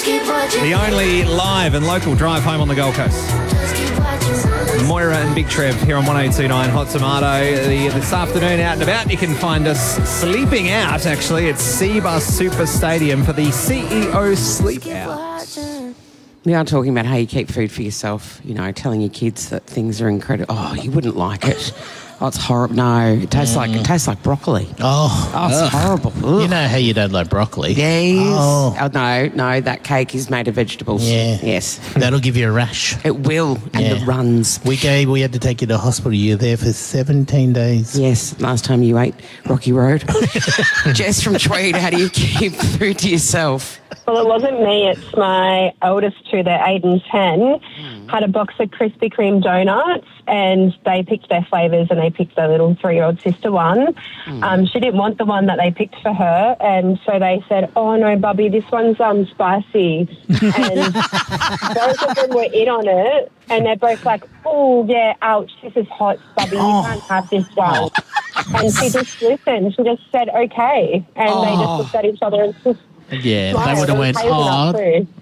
The only live and local drive home on the Gold Coast. Moira and Big Trev here on 102.9 Hot Tomato. This afternoon out and about, you can find us sleeping out, actually, at Seabus Super Stadium for the CEO Sleep Out. We are talking about how you keep food for yourself, you know, telling your kids that things are incredible. Oh, you wouldn't like it. Oh, it's horrible. No, it tastes like broccoli. Oh, it's horrible. Ugh. You know how you don't like broccoli? Yes. Oh. No, that cake is made of vegetables. Yeah. Yes. That'll give you a rash. It will, and the runs. We had to take you to hospital. You were there for 17 days. Yes, last time you ate Rocky Road. Jess from Tweed, how do you keep food to yourself? Well, it wasn't me. It's my eldest two, they're 8 and 10, had a box of Krispy Kreme donuts, and they picked their flavours, and they picked their little 3-year-old sister one. She didn't want the one that they picked for her, and so they said, "Oh, no, Bubby, this one's spicy." And both of them were in on it, and they're both like, "Oh, yeah, ouch, this is hot, Bubby, you can't have this one." And she just listened. She just said, "Okay." And they just looked at each other and just Yeah, they would have went,